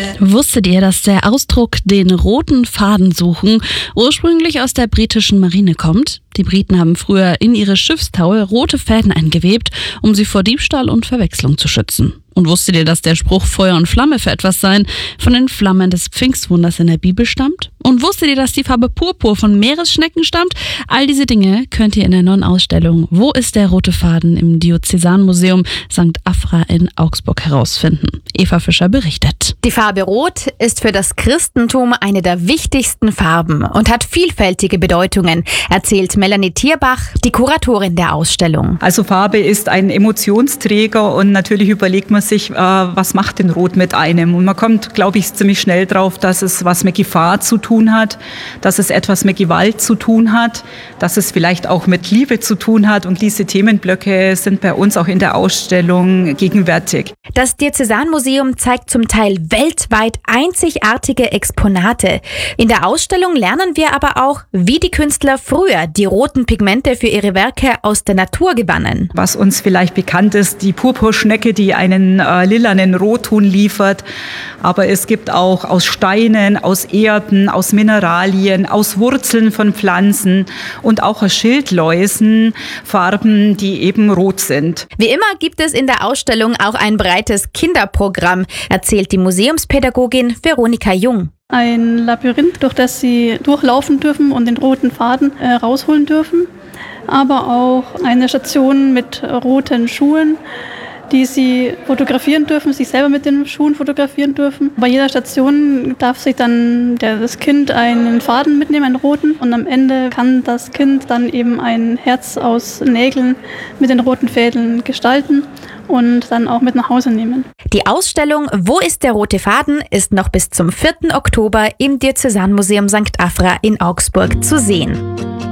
Wusstet ihr, dass der Ausdruck "den roten Faden suchen" ursprünglich aus der britischen Marine kommt? Die Briten haben früher in ihre Schiffstaue rote Fäden eingewebt, um sie vor Diebstahl und Verwechslung zu schützen. Und wusstet ihr, dass der Spruch Feuer und Flamme für etwas sein von den Flammen des Pfingstwunders in der Bibel stammt? Und wusstet ihr, dass die Farbe Purpur von Meeresschnecken stammt? All diese Dinge könnt ihr in der neuen Ausstellung "Wo ist der rote Faden" im Diözesanmuseum St. Afra in Augsburg herausfinden. Eva Fischer berichtet. Die Farbe Rot ist für das Christentum eine der wichtigsten Farben und hat vielfältige Bedeutungen, erzählt Melanie Tierbach, die Kuratorin der Ausstellung. Also Farbe ist ein Emotionsträger und natürlich überlegt man sich, was macht denn Rot mit einem? Und man kommt, glaube ich, ziemlich schnell drauf, dass es was mit Gefahr zu tun hat, dass es etwas mit Gewalt zu tun hat, dass es vielleicht auch mit Liebe zu tun hat. Und diese Themenblöcke sind bei uns auch in der Ausstellung gegenwärtig. Das Diözesanmuseum zeigt zum Teil weltweit einzigartige Exponate. In der Ausstellung lernen wir aber auch, wie die Künstler früher die roten Pigmente für ihre Werke aus der Natur gewannen. Was uns vielleicht bekannt ist, die Purpurschnecke, die einen lilanen Rotton liefert. Aber es gibt auch aus Steinen, aus Erden, aus Mineralien, aus Wurzeln von Pflanzen und auch aus Schildläusen Farben, die eben rot sind. Wie immer gibt es in der Ausstellung auch ein breites Kinderprogramm, erzählt die Museumspädagogin Veronika Jung. Ein Labyrinth, durch das sie durchlaufen dürfen und den roten Faden rausholen dürfen. Aber auch eine Station mit roten Schuhen, die sie fotografieren dürfen, sich selber mit den Schuhen fotografieren dürfen. Bei jeder Station darf sich dann das Kind einen Faden mitnehmen, einen roten. Und am Ende kann das Kind dann eben ein Herz aus Nägeln mit den roten Fäden gestalten und dann auch mit nach Hause nehmen. Die Ausstellung "Wo ist der rote Faden" ist noch bis zum 4. Oktober im Diözesanmuseum St. Afra in Augsburg zu sehen.